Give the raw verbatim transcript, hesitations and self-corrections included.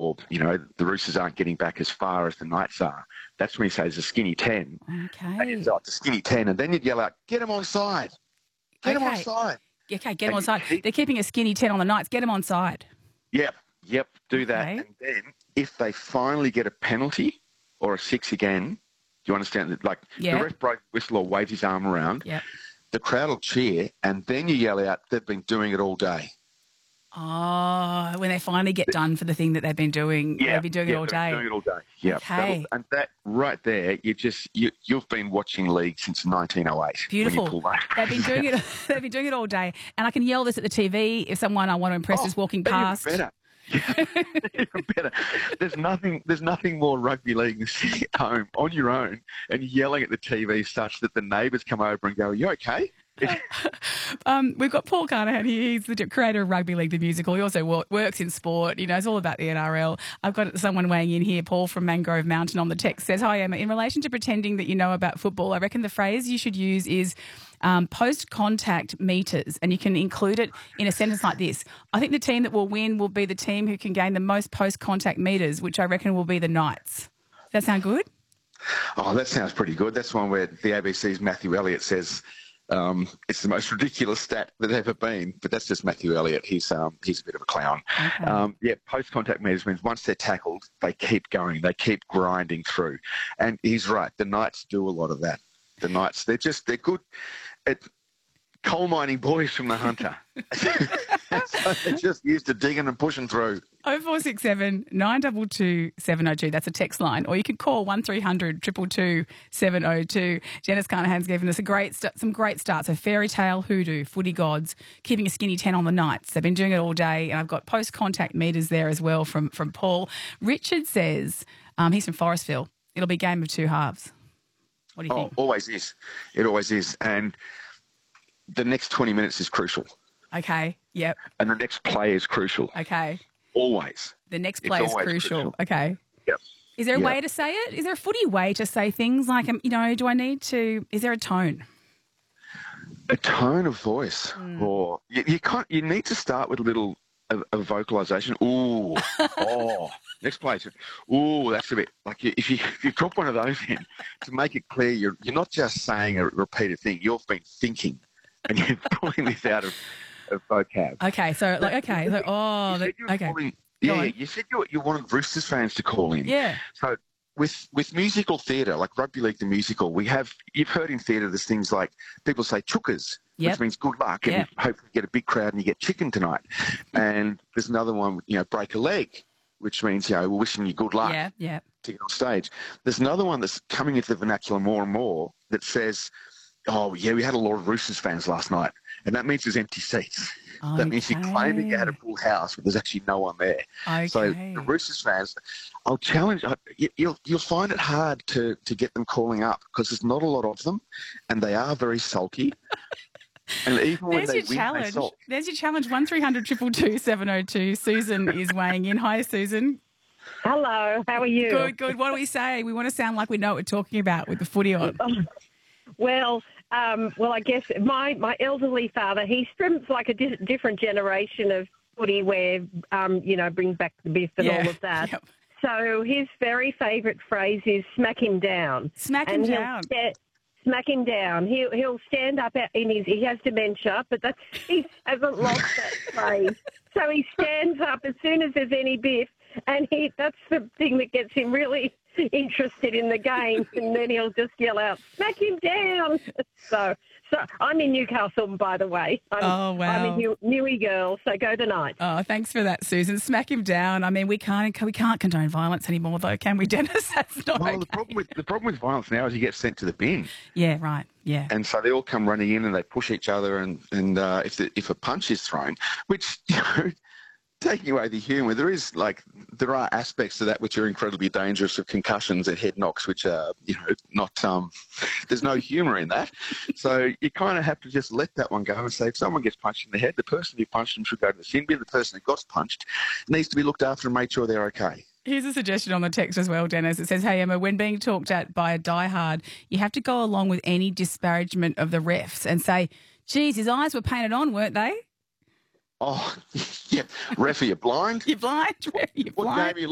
or, you know, the Roosters aren't getting back as far as the Knights are. That's when you say it's a skinny ten. Okay. And you'd say, oh, it's a skinny ten. And then you'd yell out, get him on side. Get him on Okay. side. Okay, get them And on you side. keep- They're keeping a skinny ten on the Knights. Get them on side. Yep, yep, do that. Okay. And then if they finally get a penalty or a six again, do you understand that? Like Yeah. the ref broke whistle or waves his arm around, Yep. the crowd will cheer, and then you yell out, they've been doing it all day. Oh, when they finally get done for the thing that they've been doing, they've been doing yeah, it all they've been day. Doing it all day. Yeah. Okay. And that right there, you just you you've been watching league since nineteen oh eight. Beautiful. When you pull that. They've been doing it. They've been doing it all day, and I can yell this at the T V if someone I want to impress is walking even past. Better. Even better. There's nothing. There's nothing more rugby league than sitting at home on your own and yelling at the T V such that the neighbours come over and go, "Are you okay?" Um, we've got Paul Carnahan here. He's the creator of Rugby League, the musical. He also wo- works in sport. He knows all about the N R L. I've got someone weighing in here. Paul from Mangrove Mountain on the text says, hi, Emma. In relation to pretending that you know about football, I reckon the phrase you should use is um, post-contact meters, and you can include it in a sentence like this. I think the team that will win will be the team who can gain the most post-contact meters, which I reckon will be the Knights. Does that sound good? Oh, that sounds pretty good. That's one where the A B C's Matthew Elliott says um, it's the most ridiculous stat that ever been. But that's just Matthew Elliott. He's um, he's a bit of a clown. Okay. Um, yeah, post-contact meters means once they're tackled, they keep going. They keep grinding through. And he's right. The Knights do a lot of that. The Knights, they're just, they're good at coal mining boys from the Hunter. So they're just used to digging and pushing through. oh four six seven, nine two two, seven oh two. That's a text line. Or you could call one three hundred, two two two, seven oh two. Janice Carnahan's given us a great st- some great starts. So Fairy Tale, Hoodoo, Footy Gods, keeping a skinny ten on the Knights. They've been doing it all day. And I've got post-contact meters there as well from, from Paul. Richard says, um, he's from Forestville, it'll be game of two halves. What do you Oh, think? always is. It always is. And the next twenty minutes is crucial. Okay, yep, And the next play is crucial. okay. Always. The next It's play is always crucial. crucial. Okay. Yep. Is there a Yep. way to say it? Is there a footy way to say things like, um, you know, do I need to, is there a tone? A tone of voice, Hmm. or you, you can't. You need to start with a little of, of vocalization. Ooh, oh, next place. Ooh, that's a bit like you, if you if you drop one of those in to make it clear, you're you're not just saying a repeated thing. You've been thinking, and you're pulling this out of, of vocab. Okay, so like, okay, so, oh, You the, said you were okay, calling- Go yeah, on. you said you, you wanted Roosters fans to call in. yeah, So with with musical theatre, like Rugby League the musical, we have, you've heard in theatre there's things like people say chukas, Yep. which means good luck, and Yep. you hopefully get a big crowd and you get chicken tonight. And there's another one, you know, break a leg, which means, you know, we're wishing you good luck yeah, yeah. to get on stage. There's another one that's coming into the vernacular more and more that says, oh, yeah, we had a lot of Roosters fans last night. And that means there's empty seats. That means you're claiming you had a Okay. full house, but there's actually no one there. So Okay. the Roosters fans, I'll challenge. I- you- You'll you'll find it hard to to get them calling up because there's not a lot of them, and they are very sulky. And even when There's they your win, they challenge. sulk. There's your challenge. One three hundred triple two seven oh two. Susan is weighing in. Hi, Susan. Hello, how are you? Good, good. What do we say? We want to sound like we know what we're talking about with the footy on. Well, um, well, I guess my, my elderly father, he's from like a di- different generation of footy where, um, you know, brings back the biff and Yeah, all of that. yep. So his very favourite phrase is "smack him down." Smack him and he'll down. sta- smack him down. He'll he'll stand up out in his. He has dementia, but that's he hasn't lost that phrase. So he stands up as soon as there's any biff, and he that's the thing that gets him really interested in the game, and then he'll just yell out, "Smack him down!" So, so I'm in Newcastle, by the way. I'm, Oh, wow. I'm a New, Newy girl, so go the Knights. Oh, thanks for that, Susan. Smack him down. I mean, we can't we can't condone violence anymore, though, can we, Dennis? That's not Well, okay. the problem with the problem with violence now is you get sent to the bin, Yeah, right. Yeah. and so they all come running in and they push each other, and and uh, if the, if a punch is thrown, which you know. Taking away the humour, there is like there are aspects to that which are incredibly dangerous, of concussions and head knocks, which are you know not um. There's no humour in that, so you kind of have to just let that one go and say if someone gets punched in the head, the person who punched them should go to the sin bin. The person who got punched needs to be looked after and made sure they're okay. Here's a suggestion on the text as well, Dennis. It says, hey, Emma, when being talked at by a diehard, you have to go along with any disparagement of the refs and say, geez, his eyes were painted on, weren't they? Oh, yeah, ref, are you blind? You're blind, ref, you're What blind. game are you